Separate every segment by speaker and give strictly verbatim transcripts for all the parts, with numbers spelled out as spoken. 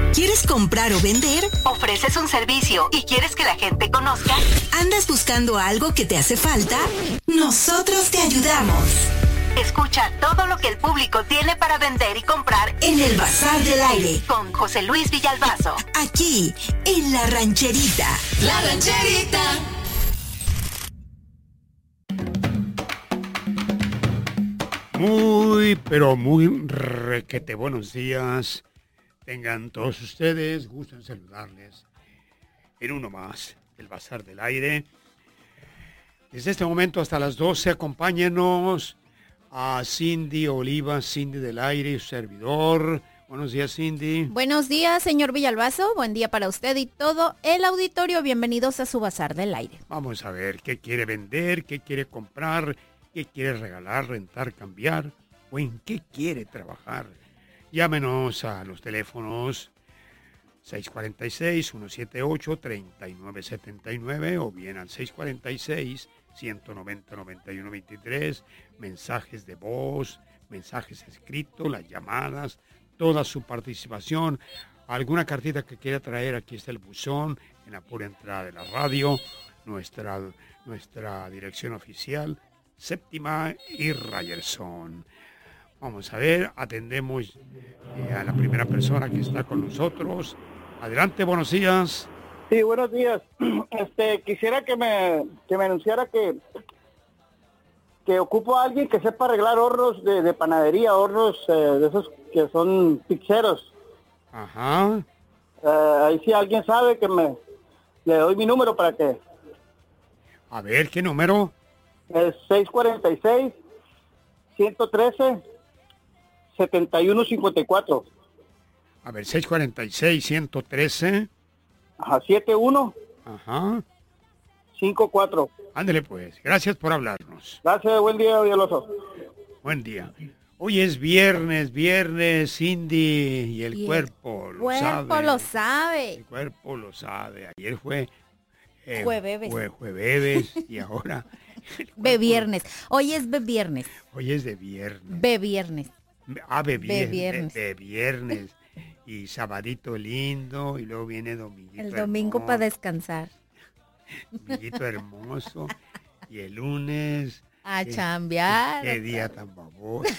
Speaker 1: ¿Quieres comprar o vender? ¿Ofreces un servicio y quieres que la gente conozca? ¿Andas buscando algo que te hace falta? Nosotros te ayudamos. Escucha todo lo que el público tiene para vender y comprar en el Bazar del Aire con José Luis Villalbazo. Aquí, en La Rancherita. La Rancherita.
Speaker 2: Muy, pero muy requete buenos días. Tengan todos ustedes, gusto en saludarles en uno más, el Bazar del Aire. Desde este momento hasta las doce, acompáñenos a Cindy Oliva, Cindy del Aire, su servidor. Buenos días, Cindy.
Speaker 3: Buenos días, señor Villalbazo. Buen día para usted y todo el auditorio. Bienvenidos a su Bazar del Aire.
Speaker 2: Vamos a ver qué quiere vender, qué quiere comprar, qué quiere regalar, rentar, cambiar o en qué quiere trabajar. Llámenos a los teléfonos seis cuatro seis, uno siete ocho, tres nueve siete nueve o bien al seis cuatro seis, uno nueve cero, nueve uno dos tres, mensajes de voz, mensajes escritos, las llamadas, toda su participación, alguna cartita que quiera traer, aquí está el buzón, en la pura entrada de la radio, nuestra, nuestra dirección oficial, Séptima y Ryerson. Vamos a ver, atendemos eh, a la primera persona que está con nosotros. Adelante, buenos días.
Speaker 4: Sí, buenos días. Este, quisiera que me, que me anunciara que, que ocupo a alguien que sepa arreglar hornos de, de panadería, hornos eh, de esos que son pizzeros.
Speaker 2: Ajá.
Speaker 4: Eh, ahí si alguien sabe que me, le doy mi número para que...
Speaker 2: A ver, ¿qué número?
Speaker 4: Es seis cuatro seis, uno uno tres, siete uno cinco cuatro.
Speaker 2: A ver, seis cuatro seis, uno uno tres.
Speaker 4: Ajá, siete uno.
Speaker 2: Ajá.
Speaker 4: cinco cuatro.
Speaker 2: Ándele pues, gracias por hablarnos.
Speaker 4: Gracias, buen día, Villalbazo.
Speaker 2: Buen día. Hoy es viernes, viernes, Cindy, y el
Speaker 3: Y el
Speaker 2: cuerpo lo
Speaker 3: cuerpo
Speaker 2: sabe.
Speaker 3: lo sabe.
Speaker 2: El cuerpo lo sabe. Ayer fue... Eh,
Speaker 3: Jueves.
Speaker 2: Fue jueves y ahora...
Speaker 3: Be viernes. Hoy es be viernes.
Speaker 2: Hoy es de viernes.
Speaker 3: Be viernes.
Speaker 2: Ah, be viernes.
Speaker 3: Be viernes.
Speaker 2: De, de viernes. Y sabadito lindo, y luego viene dominguito
Speaker 3: El domingo
Speaker 2: hermoso,
Speaker 3: para descansar.
Speaker 2: Dominguito hermoso. Y el lunes...
Speaker 3: A
Speaker 2: qué,
Speaker 3: chambear.
Speaker 2: Qué día tan baboso.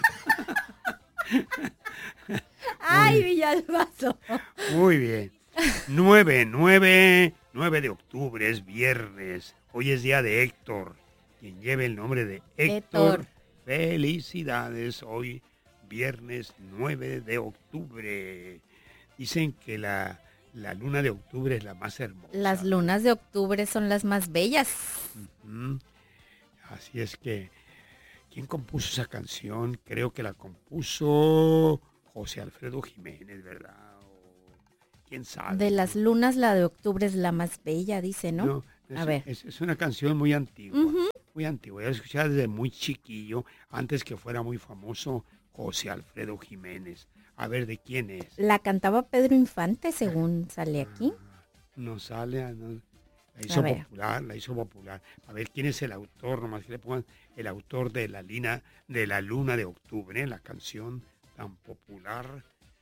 Speaker 3: Ay, Villalbazo.
Speaker 2: Muy bien. nueve, nueve, nueve de octubre es viernes. Hoy es día de Héctor, quien lleve el nombre de Héctor.
Speaker 3: Héctor.
Speaker 2: Felicidades, hoy viernes nueve de octubre. Dicen que la, la luna de octubre es la más hermosa.
Speaker 3: Las lunas de octubre son las más bellas.
Speaker 2: Uh-huh. Así es que, ¿quién compuso esa canción? Creo que la compuso José Alfredo Jiménez, ¿verdad? ¿Quién sabe?
Speaker 3: De las lunas, la de octubre es la más bella, dice, ¿no?
Speaker 2: No, es,
Speaker 3: A ver.
Speaker 2: Es, es una canción muy antigua, uh-huh. muy antigua. Yo la escuchaba desde muy chiquillo, antes que fuera muy famoso José Alfredo Jiménez. A ver, ¿de quién es?
Speaker 3: La cantaba Pedro Infante, según sale aquí.
Speaker 2: No sale, no, la hizo popular, la hizo popular. A ver, ¿quién es el autor? Nomás que le pongan el autor de la, lina, de la luna de octubre, ¿eh? La canción tan popular.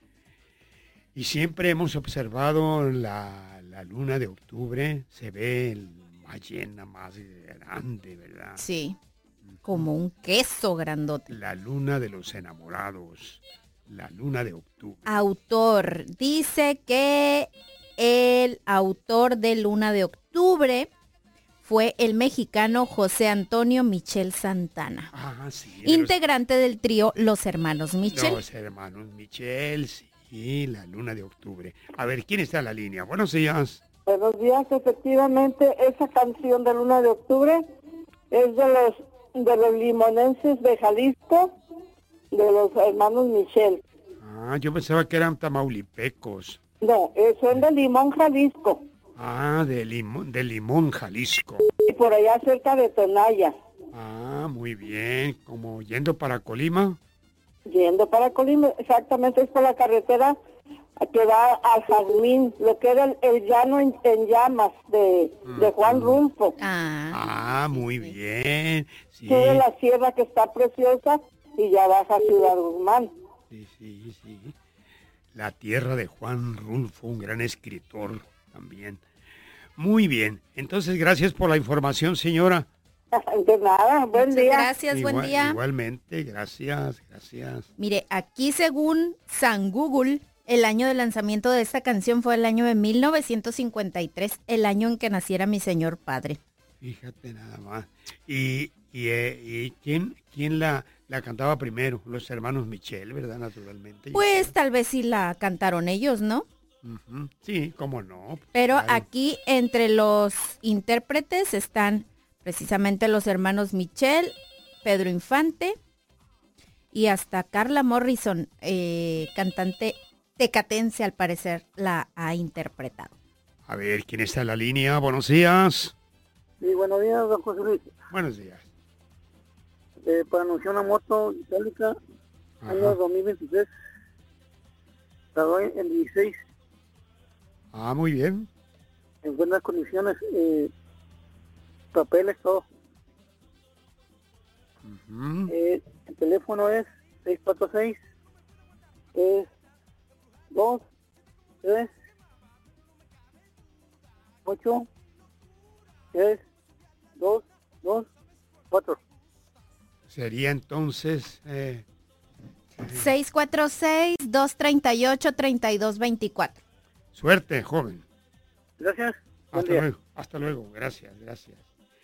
Speaker 2: Y siempre hemos observado la, la luna de octubre, se ve más llena, más grande, ¿verdad?
Speaker 3: Sí, como un queso grandote.
Speaker 2: La luna de los enamorados, la luna de octubre.
Speaker 3: Autor, dice que el autor de Luna de Octubre fue el mexicano José Antonio Michel Santana.
Speaker 2: Ah, sí.
Speaker 3: Integrante los, del trío Los Hermanos Michel.
Speaker 2: Los Hermanos Michel, sí. Y la luna de octubre. A ver, ¿quién está en la línea? Buenos días.
Speaker 5: Buenos días, efectivamente, esa canción de Luna de Octubre es de los de los limonenses de Jalisco, de los hermanos Michel.
Speaker 2: Ah, yo pensaba que eran tamaulipecos.
Speaker 5: No, eh, son de Limón, Jalisco.
Speaker 2: Ah, de Limón, de Limón, Jalisco.
Speaker 5: Y por allá cerca de Tonaya.
Speaker 2: Ah, muy bien. ¿Como yendo para Colima?
Speaker 5: Yendo para Colima, exactamente, es por la carretera que va al Jazmín, lo que era el, el llano en, en llamas de, uh-huh. de Juan Rulfo.
Speaker 2: Ah, ah muy sí, bien. Sí.
Speaker 5: Sube la sierra que está preciosa y ya baja a Ciudad Guzmán.
Speaker 2: Sí, sí, sí. la tierra de Juan Rulfo, un gran escritor también. Muy bien, entonces gracias por la información, señora.
Speaker 5: De nada, buen
Speaker 3: Muchas
Speaker 5: día.
Speaker 3: Gracias,
Speaker 2: Igual,
Speaker 3: buen día.
Speaker 2: Igualmente, gracias, gracias.
Speaker 3: Mire, aquí según San Google, el año de lanzamiento de esta canción fue el año de mil novecientos cincuenta y tres, el año en que naciera mi señor padre.
Speaker 2: Fíjate nada más. ¿Y, y, eh, y quién, quién la, la cantaba primero? Los hermanos Michel, ¿verdad? Naturalmente.
Speaker 3: Pues tal vez sí la cantaron ellos, ¿no?
Speaker 2: Uh-huh. Sí, cómo no.
Speaker 3: Pero
Speaker 2: Claro.
Speaker 3: aquí entre los intérpretes están precisamente los hermanos Michel, Pedro Infante y hasta Carla Morrison, eh, cantante tecatense al parecer, la ha interpretado.
Speaker 2: A ver, ¿quién está en la línea? Buenos días.
Speaker 4: Sí, buenos días, don José Luis.
Speaker 2: Buenos días.
Speaker 4: Eh, para anunciar una moto itálica, año
Speaker 2: Ajá.
Speaker 4: dos mil veintitrés. La doy en dieciséis,
Speaker 2: Ah, muy bien.
Speaker 4: en buenas condiciones, eh, papeles, todo.
Speaker 2: Ujú.
Speaker 4: Eh, el teléfono es seis cuatro seis, es dos, tres, ocho, tres, dos, dos, cuatro.
Speaker 2: Sería entonces... Eh,
Speaker 3: seis cuatro seis, dos tres ocho, tres dos dos cuatro.
Speaker 2: suerte, joven.
Speaker 4: Gracias. Buen
Speaker 2: Hasta
Speaker 4: día.
Speaker 2: luego, hasta luego. Gracias, gracias.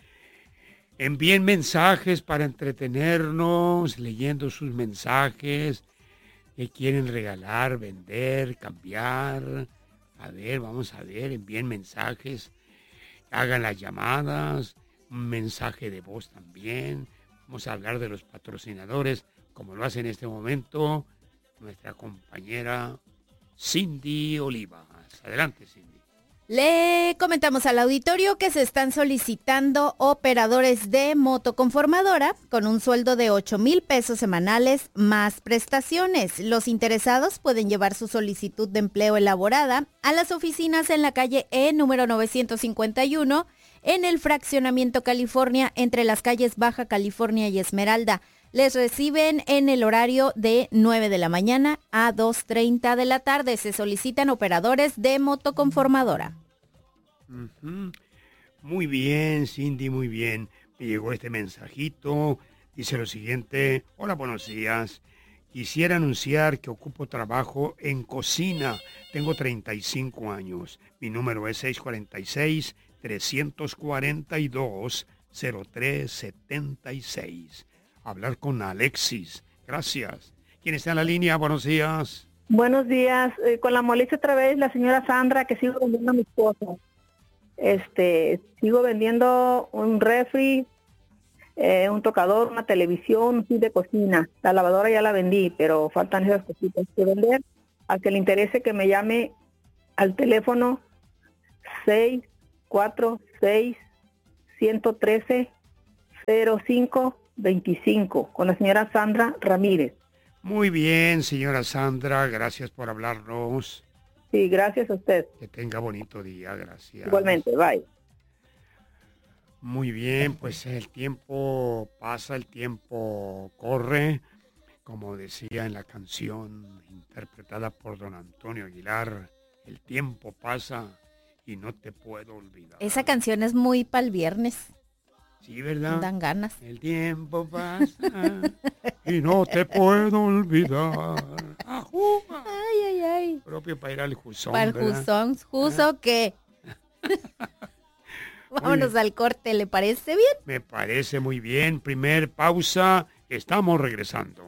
Speaker 2: Envíen mensajes para entretenernos, leyendo sus mensajes que quieren regalar, vender, cambiar. A ver, vamos a ver, envíen mensajes, hagan las llamadas, un mensaje de voz también. Vamos a hablar de los patrocinadores, como lo hace en este momento nuestra compañera Cindy Olivas. Adelante, Cindy.
Speaker 3: Le comentamos al auditorio que se están solicitando operadores de motoconformadora con un sueldo de ocho mil pesos semanales más prestaciones. Los interesados pueden llevar su solicitud de empleo elaborada a las oficinas en la calle E número novecientos cincuenta y uno en el fraccionamiento California entre las calles Baja California y Esmeralda. Les reciben en el horario de nueve de la mañana a dos treinta de la tarde. Se solicitan operadores de motoconformadora.
Speaker 2: Ujú. Muy bien, Cindy, muy bien. Me llegó este mensajito. Dice lo siguiente. Hola, buenos días. Quisiera anunciar que ocupo trabajo en cocina. Tengo treinta y cinco años. Mi número es seis cuatro seis, tres cuatro dos, cero tres siete seis. Hablar con Alexis. Gracias. ¿Quién está en la línea? Buenos días.
Speaker 5: Buenos días, eh, con la molestia otra vez la señora Sandra, que sigo vendiendo a mi esposa. Este, sigo vendiendo un refri, eh, un tocador, una televisión, un kit de cocina. La lavadora ya la vendí, pero faltan esas cositas que vender. Al que le interese que me llame al teléfono seis cuatro seis, uno tres cero, cero cinco veinticinco con la señora Sandra Ramírez.
Speaker 2: Muy bien, señora Sandra. Gracias por hablarnos.
Speaker 5: Sí, gracias a usted.
Speaker 2: Que tenga bonito día. Gracias.
Speaker 5: Igualmente, bye.
Speaker 2: Muy bien, pues el tiempo pasa, el tiempo corre. Como decía en la canción interpretada por don Antonio Aguilar, el tiempo pasa y no te puedo olvidar.
Speaker 3: Esa canción es muy para el viernes.
Speaker 2: Sí, ¿verdad?
Speaker 3: Dan ganas.
Speaker 2: El tiempo pasa y no te puedo olvidar. Ajú.
Speaker 3: Ay, ay, ay.
Speaker 2: Propio para ir al Jusón,
Speaker 3: Para el
Speaker 2: ¿verdad?
Speaker 3: Jusón. ¿Juso qué? Vámonos al corte, ¿le parece bien?
Speaker 2: Me parece muy bien. Primer pausa. Estamos regresando.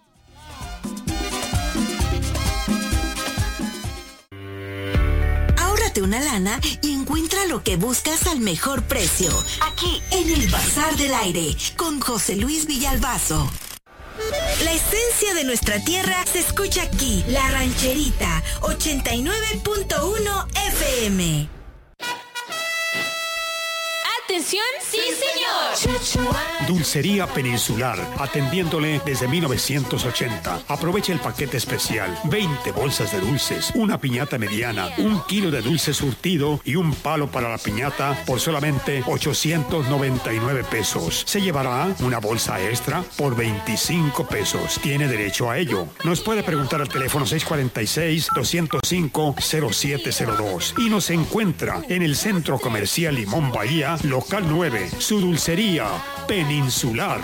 Speaker 1: Ahórrate una lana y encuentra lo que buscas al mejor precio. Aquí, en el Bazar del Aire, con José Luis Villalbazo. La esencia de nuestra tierra se escucha aquí. La Rancherita, ochenta y nueve punto uno F M.
Speaker 6: Atención, ¡Sí, señor!
Speaker 2: Dulcería Peninsular, atendiéndole desde mil novecientos ochenta. Aproveche el paquete especial. veinte bolsas de dulces, una piñata mediana, un kilo de dulce surtido y un palo para la piñata por solamente ochocientos noventa y nueve pesos. Se llevará una bolsa extra por veinticinco pesos. Tiene derecho a ello. Nos puede preguntar al teléfono seis cuatro seis, dos cero cinco, cero siete cero dos y nos encuentra en el Centro Comercial Limón Bahía, local nueve, su dulcería Peninsular.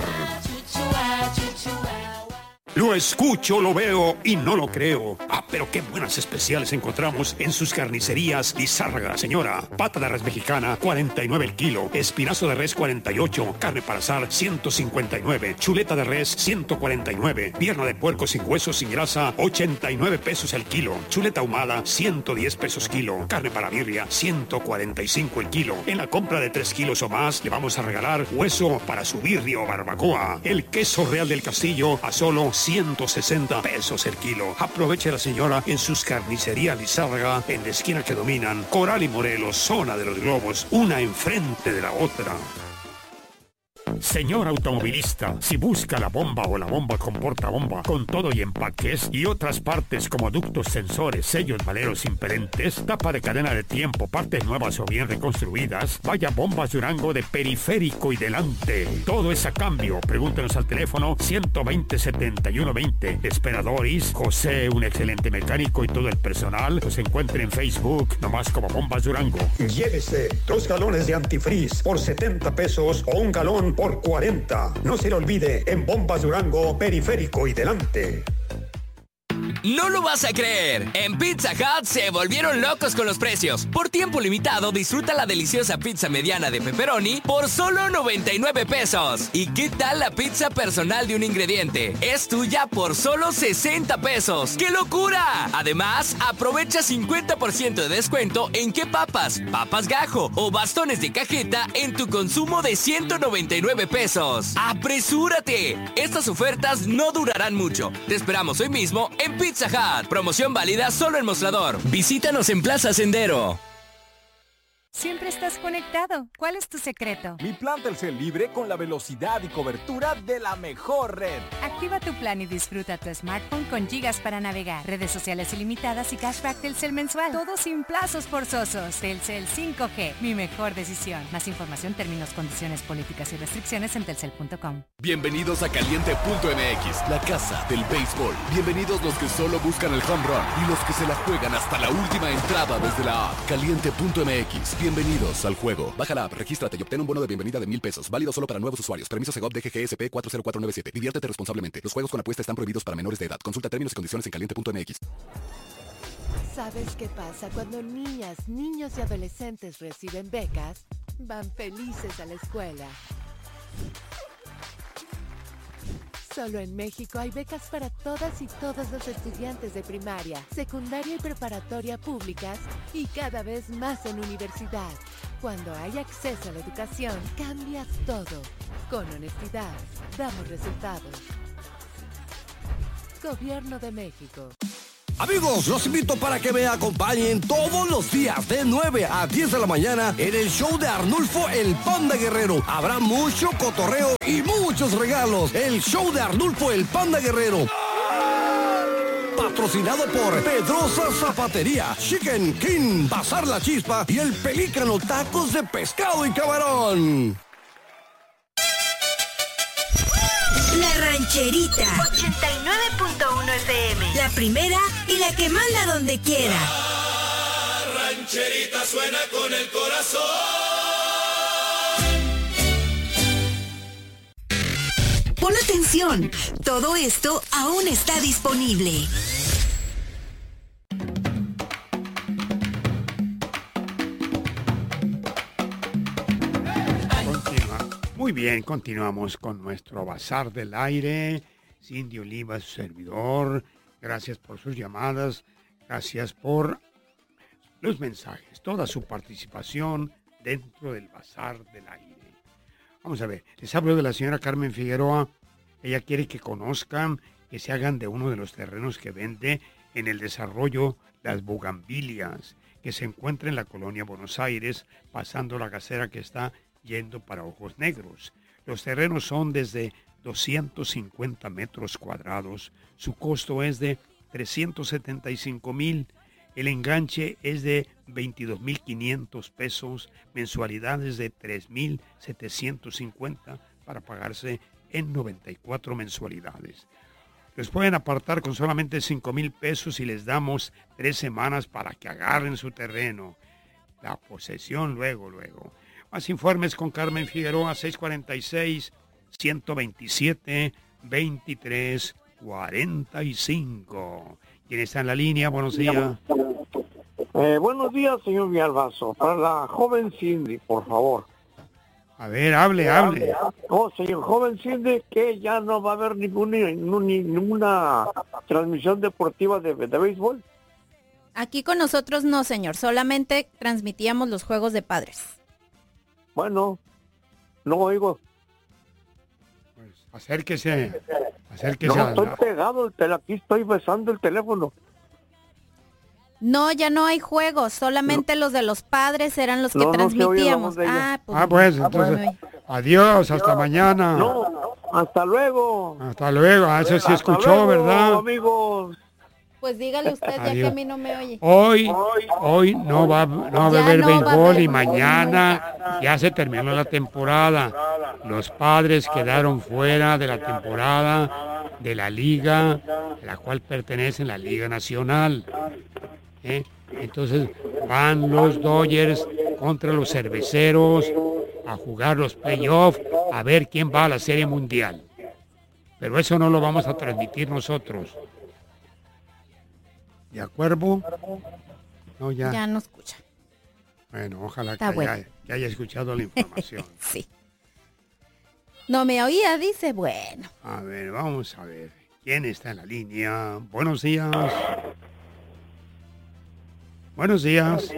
Speaker 2: Lo escucho, lo veo y no lo creo. Ah, pero qué buenas especiales encontramos en sus carnicerías Lizárraga, señora. Pata de res mexicana, cuarenta y nueve el kilo. Espinazo de res, cuarenta y ocho. Carne para asar, ciento cincuenta y nueve. Chuleta de res, ciento cuarenta y nueve. Pierna de puerco sin huesos, sin grasa, ochenta y nueve pesos el kilo. Chuleta ahumada, ciento diez pesos kilo. Carne para birria, ciento cuarenta y cinco el kilo. En la compra de tres kilos o más, le vamos a regalar hueso para su birria o barbacoa. El queso Real del Castillo a solo ciento sesenta pesos el kilo. Aproveche la señora en sus carnicerías Lizárraga, en la esquina que dominan Coral y Morelos, zona de los globos, una enfrente de la otra. Señor automovilista, si busca la bomba o la bomba con portabomba, con todo y empaques y otras partes como ductos, sensores, sellos, valeros impedentes, tapa de cadena de tiempo, partes nuevas o bien reconstruidas, vaya Bombas Durango de periférico y delante. Todo es a cambio. Pregúntenos al teléfono ciento veinte, setenta y uno veinte. Esperadores, José, un excelente mecánico y todo el personal, los encuentren en Facebook, nomás como Bombas Durango.
Speaker 7: Llévese dos galones de antifreeze por setenta pesos o un galón por cuarenta. No se le olvide, en Bombas Durango, periférico y delante.
Speaker 8: No lo vas a creer. En Pizza Hut se volvieron locos con los precios. Por tiempo limitado, disfruta la deliciosa pizza mediana de pepperoni por solo noventa y nueve pesos. ¿Y qué tal la pizza personal de un ingrediente? Es tuya por solo sesenta pesos. ¡Qué locura! Además, aprovecha cincuenta por ciento de descuento en qué papas, papas gajo o bastones de cajeta en tu consumo de ciento noventa y nueve pesos. ¡Apresúrate! Estas ofertas no durarán mucho. Te esperamos hoy mismo en Pizza Hut. Promoción válida solo en Mostrador. Visítanos en Plaza Sendero.
Speaker 9: Siempre estás conectado. ¿Cuál es tu secreto?
Speaker 10: Mi plan Telcel libre con la velocidad y cobertura de la mejor red.
Speaker 9: Activa tu plan y disfruta tu smartphone con gigas para navegar, redes sociales ilimitadas y cashback Telcel mensual. Todo sin plazos forzosos. Telcel cinco G, mi mejor decisión. Más información, términos, condiciones, políticas y restricciones en telcel punto com.
Speaker 11: Bienvenidos a Caliente punto M X, la casa del béisbol. Bienvenidos los que solo buscan el home run y los que se la juegan hasta la última entrada desde la app. Caliente punto M X. Bienvenidos al juego. Baja la app, regístrate y obtén un bono de bienvenida de mil pesos. Válido solo para nuevos usuarios. Permiso Segov D G G S P cuatro cero cuatro nueve siete. Diviértete responsablemente. Los juegos con apuesta están prohibidos para menores de edad. Consulta términos y condiciones en caliente punto M X.
Speaker 12: ¿Sabes qué pasa cuando niñas, niños y adolescentes reciben becas? Van felices a la escuela. Solo en México hay becas para todas y todos los estudiantes de primaria, secundaria y preparatoria públicas y cada vez más en universidad. Cuando hay acceso a la educación, cambia todo. Con honestidad, damos resultados. Gobierno de México.
Speaker 13: Amigos, los invito para que me acompañen todos los días de nueve a diez de la mañana en el show de Arnulfo el Panda Guerrero. Habrá mucho cotorreo y muchos regalos. El show de Arnulfo el Panda Guerrero. Patrocinado por Pedrosa Zapatería, Chicken King, Bazar La Chispa y El Pelícano Tacos de Pescado y Camarón.
Speaker 1: La Rancherita. ochenta y nueve punto uno F M. La primera y la que manda donde quiera.
Speaker 14: La Rancherita suena con el corazón.
Speaker 1: Pon atención. Todo esto aún está disponible.
Speaker 2: Muy bien, continuamos con nuestro Bazar del Aire. Cindy Oliva, su servidor. Gracias por sus llamadas. Gracias por los mensajes. Toda su participación dentro del Bazar del Aire. Vamos a ver. Les hablo de la señora Carmen Figueroa. Ella quiere que conozcan, que se hagan de uno de los terrenos que vende en el desarrollo Las Bugambilias, que se encuentra en la colonia Buenos Aires, pasando la casera que está yendo para Ojos Negros. Los terrenos son desde doscientos cincuenta metros cuadrados. Su costo es de trescientos setenta y cinco mil. El enganche es de veintidós mil quinientos pesos. Mensualidades de tres mil setecientos cincuenta para pagarse en noventa y cuatro mensualidades. Los pueden apartar con solamente cinco mil pesos y les damos tres semanas para que agarren su terreno. La posesión luego, luego. Más informes con Carmen Figueroa, seis cuarenta y seis, ciento veintisiete, veintitrés cuarenta y cinco. ¿Quién está en la línea? Buenos días.
Speaker 15: Eh, buenos días, señor Villalbazo. Para la joven Cindy, por favor.
Speaker 2: A ver, hable, hable.
Speaker 15: Oh, señor joven Cindy, que ya no va a haber ninguna, ninguna transmisión deportiva de, de béisbol.
Speaker 3: Aquí con nosotros no, señor. Solamente transmitíamos los juegos de padres.
Speaker 15: Bueno, no oigo.
Speaker 2: Pues acérquese. Acérquese.
Speaker 15: No,
Speaker 2: a
Speaker 15: estoy
Speaker 2: la...
Speaker 15: pegado, el tel- aquí estoy besando el teléfono.
Speaker 3: No, ya no hay juegos. Solamente no. Los de los padres eran los que
Speaker 15: no,
Speaker 3: transmitíamos.
Speaker 15: No
Speaker 3: ah,
Speaker 2: pues, ah, pues entonces, bueno. Adiós, hasta no, mañana.
Speaker 15: No, hasta luego.
Speaker 2: Hasta luego, ah, eso sí escuchó,
Speaker 15: luego,
Speaker 2: ¿verdad?
Speaker 15: Amigos.
Speaker 3: Pues dígale usted, ya que a mí no me oye.
Speaker 2: Hoy, hoy no va, no va a haber no béisbol y mañana ya se terminó la temporada. Los padres quedaron fuera de la temporada de la liga, a la cual pertenece la Liga Nacional. ¿Eh? Entonces van los Dodgers contra los Cerveceros a jugar los playoffs, a ver quién va a la Serie Mundial. Pero eso no lo vamos a transmitir nosotros. ¿De acuerdo? No, ya.
Speaker 3: Ya no escucha.
Speaker 2: Bueno, ojalá que, bueno. haya, que haya escuchado la información.
Speaker 3: Sí. No me oía, dice, bueno.
Speaker 2: A ver, vamos a ver. ¿Quién está en la línea? Buenos días. Buenos días.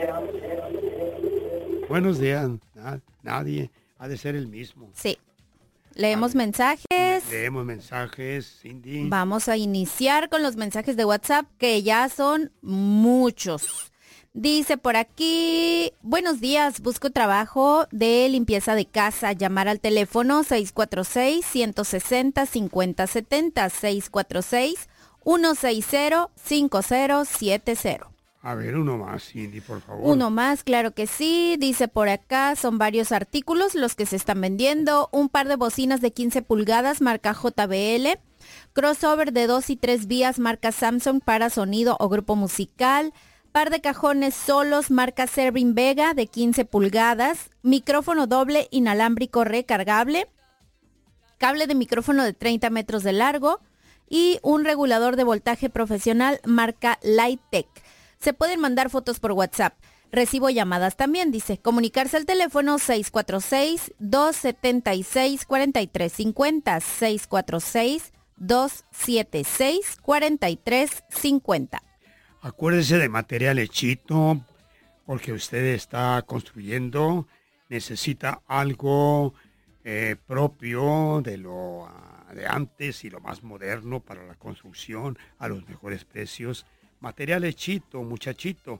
Speaker 2: Buenos días. Nadie. Ha de ser el mismo.
Speaker 3: Sí. Leemos mensajes.
Speaker 2: Leemos mensajes, Cindy.
Speaker 3: Vamos a iniciar con los mensajes de WhatsApp, que ya son muchos. Dice por aquí, buenos días, busco trabajo de limpieza de casa. Llamar al teléfono seis cuatro seis, uno seis cero, cinco cero siete cero, seis cuatro seis, uno seis cero, cinco cero siete cero.
Speaker 2: A ver, uno más, Cindy, por favor.
Speaker 3: Uno más, claro que sí. Dice por acá, son varios artículos los que se están vendiendo. Un par de bocinas de quince pulgadas, marca J B L. Crossover de dos y tres vías, marca Samsung para sonido o grupo musical. Par de cajones solos, marca Servin Vega de quince pulgadas. Micrófono doble inalámbrico recargable. Cable de micrófono de treinta metros de largo. Y un regulador de voltaje profesional, marca Lighttech. Se pueden mandar fotos por WhatsApp. Recibo llamadas también, dice. Comunicarse al teléfono seis cuatro seis, dos siete seis, cuatro tres cinco cero, seis cuatro seis, dos siete seis, cuatro tres cinco cero.
Speaker 2: Acuérdese de material Chito, porque usted está construyendo, necesita algo eh, propio de lo uh, de antes y lo más moderno para la construcción a los mejores precios. Materiales Chito, muchachito.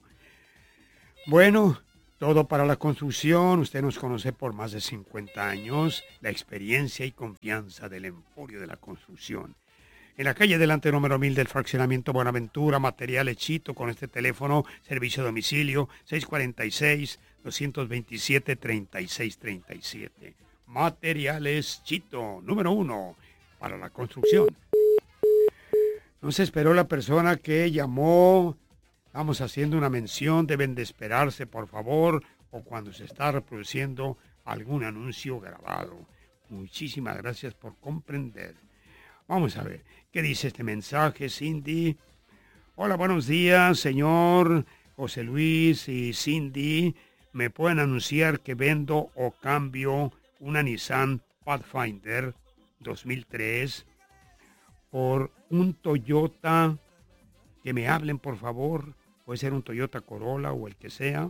Speaker 2: Bueno, todo para la construcción. Usted nos conoce por más de cincuenta años. La experiencia y confianza del Emporio de la Construcción. En la calle delante número mil del fraccionamiento Buenaventura, Materiales Chito, con este teléfono, servicio a domicilio, seis cuatro seis, dos dos siete, tres seis tres siete. Materiales Chito, número uno, para la construcción. No se esperó la persona que llamó. Estamos haciendo una mención. Deben de esperarse, por favor, o cuando se está reproduciendo algún anuncio grabado. Muchísimas gracias por comprender. Vamos a ver. ¿Qué dice este mensaje, Cindy? Hola, buenos días, señor José Luis y Cindy. ¿Me pueden anunciar que vendo o cambio una Nissan Pathfinder dos mil tres por un Toyota? Que me hablen, por favor. Puede ser un Toyota Corolla o el que sea.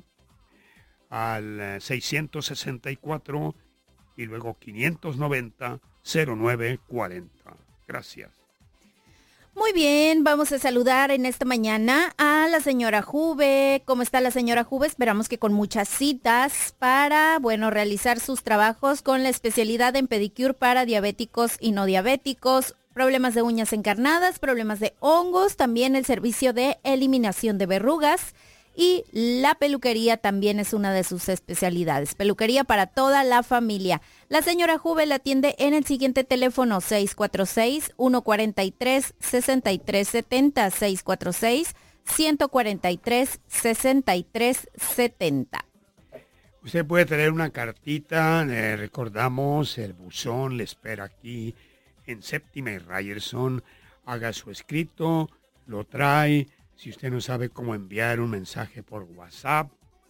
Speaker 2: Al seiscientos sesenta y cuatro y luego quinientos noventa, cero nueve cuarenta. Gracias.
Speaker 3: Muy bien, vamos a saludar en esta mañana a la señora Juve. ¿Cómo está la señora Juve? Esperamos que con muchas citas para, bueno, realizar sus trabajos con la especialidad en pedicure para diabéticos y no diabéticos, problemas de uñas encarnadas, problemas de hongos, también el servicio de eliminación de verrugas. Y la peluquería también es una de sus especialidades. Peluquería para toda la familia. La señora Juve la atiende en el siguiente teléfono seis cuatro seis, uno cuatro tres, seis tres siete cero, seis cuatro seis, uno cuatro tres, seis tres siete cero.
Speaker 2: Usted puede traer una cartita, le recordamos, el buzón le espera aquí en Séptima y Ryerson. Haga su escrito, lo trae. Si usted no sabe cómo enviar un mensaje por WhatsApp,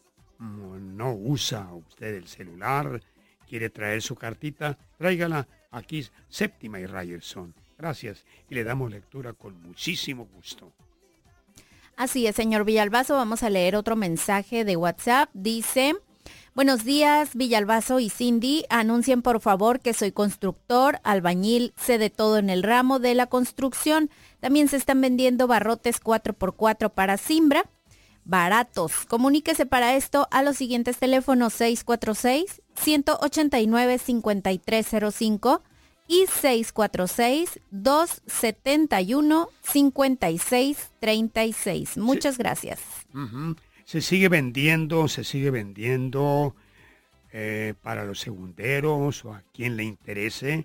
Speaker 2: no usa usted el celular, quiere traer su cartita, tráigala aquí, Séptima y Ryerson. Gracias, y le damos lectura con muchísimo gusto.
Speaker 3: Así es, señor Villalbazo, vamos a leer otro mensaje de WhatsApp. Dice: buenos días, Villalbazo y Cindy. Anuncien por favor que soy constructor, albañil, sé de todo en el ramo de la construcción. También se están vendiendo barrotes cuatro por cuatro para Simbra, baratos. Comuníquese para esto a los siguientes teléfonos: seis cuatro seis, uno ocho nueve, cinco tres cero cinco y seis cuatro seis, dos siete uno, cinco seis tres seis. Muchas sí. gracias.
Speaker 2: Uh-huh. Se sigue vendiendo, se sigue vendiendo eh, para los segunderos o a quien le interese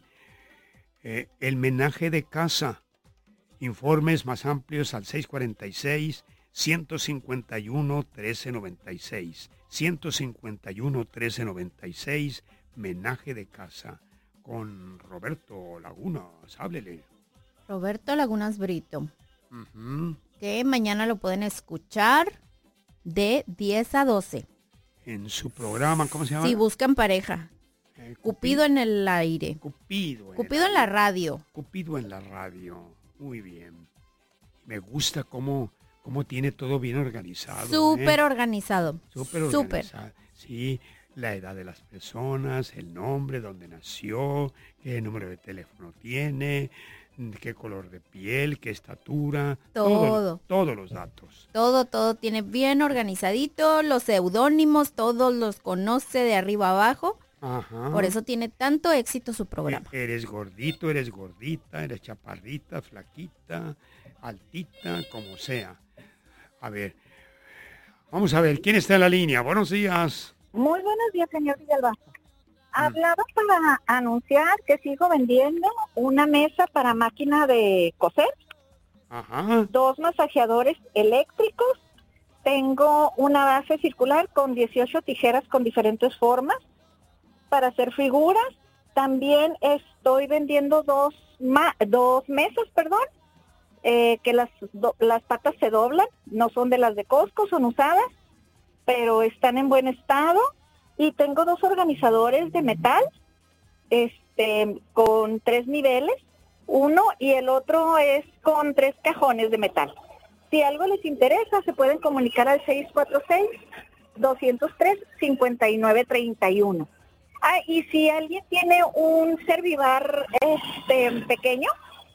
Speaker 2: eh, el menaje de casa. Informes más amplios al seis cuatro seis, uno cinco uno, uno tres nueve seis. uno cinco uno, uno tres nueve seis, menaje de casa. Con Roberto Lagunas, háblele.
Speaker 3: Roberto Lagunas Brito.
Speaker 2: Uh-huh.
Speaker 3: Que mañana lo pueden escuchar de diez a doce.
Speaker 2: En su programa, ¿cómo se llama?
Speaker 3: Si buscan pareja.
Speaker 2: Eh, Cupido,
Speaker 3: Cupido en el aire.
Speaker 2: Cupido. En
Speaker 3: Cupido
Speaker 2: el
Speaker 3: en la
Speaker 2: aire.
Speaker 3: radio.
Speaker 2: Cupido en la radio. Muy bien. Me gusta cómo, cómo tiene todo bien organizado.
Speaker 3: Súper
Speaker 2: ¿eh?
Speaker 3: organizado.
Speaker 2: Súper organizado. Sí, la edad de las personas, el nombre, dónde nació, qué número de teléfono tiene, qué color de piel, qué estatura.
Speaker 3: Todo.
Speaker 2: Todo, todos los datos.
Speaker 3: Todo, todo tiene bien organizadito. Los seudónimos, todos los conoce de arriba abajo.
Speaker 2: Ajá.
Speaker 3: Por eso tiene tanto éxito su programa.
Speaker 2: E- eres gordito, eres gordita, eres chaparrita, flaquita, altita, como sea. A ver, vamos a ver, ¿quién está en la línea? Buenos días.
Speaker 5: Muy buenos días, señor Villalbazo. Hablaba para anunciar que sigo vendiendo una mesa para máquina de coser,
Speaker 2: Ajá.
Speaker 5: dos masajeadores eléctricos, tengo una base circular con dieciocho tijeras con diferentes formas para hacer figuras. También estoy vendiendo dos ma- dos mesas, perdón, eh, que las do- las patas se doblan, no son de las de Costco, son usadas, pero están en buen estado. Y tengo dos organizadores de metal, este, con tres niveles, uno y el otro es con tres cajones de metal. Si algo les interesa, se pueden comunicar al seis cuatro seis, dos cero tres, cinco nueve tres uno. Ah, y si alguien tiene un Servivar este pequeño,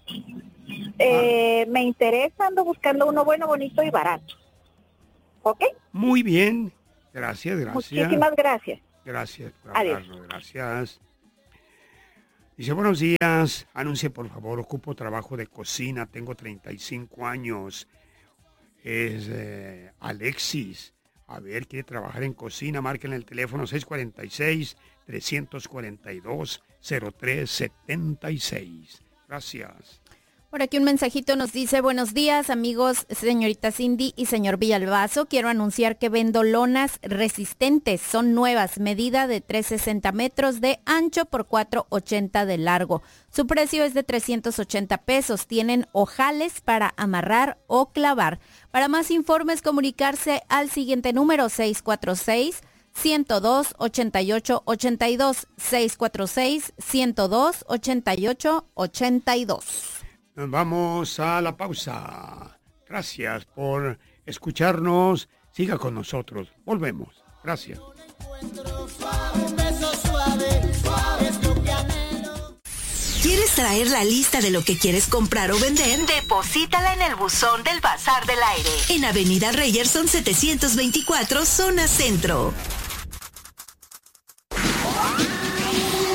Speaker 5: eh, me interesa, ando buscando uno bueno, bonito y barato. ¿Ok?
Speaker 2: Muy bien. Gracias, gracias.
Speaker 5: Muchísimas gracias.
Speaker 2: Gracias por
Speaker 5: Adiós.
Speaker 2: hablarnos, gracias. Dice, buenos días, anuncie por favor, ocupo trabajo de cocina, tengo treinta y cinco años. Es eh, Alexis. A ver, quiere trabajar en cocina, marquen el teléfono seis cuatro seis, tres cuatro dos, cero tres siete seis. Gracias.
Speaker 3: Por aquí un mensajito nos dice: buenos días amigos, señorita Cindy y señor Villalbazo. Quiero anunciar que vendo lonas resistentes. Son nuevas, medida de trescientos sesenta metros de ancho por cuatrocientos ochenta de largo. Su precio es de trescientos ochenta pesos. Tienen ojales para amarrar o clavar. Para más informes, comunicarse al siguiente número: seis cuatro seis, uno cero dos, ocho ocho ocho dos. seis cuatro seis, uno cero dos, ocho ocho ocho dos.
Speaker 2: Nos vamos a la pausa. Gracias por escucharnos. Siga con nosotros. Volvemos. Gracias.
Speaker 1: ¿Quieres traer la lista de lo que quieres comprar o vender? Deposítala en el buzón del Bazar del Aire, en Avenida Reyerson setecientos veinticuatro, zona centro.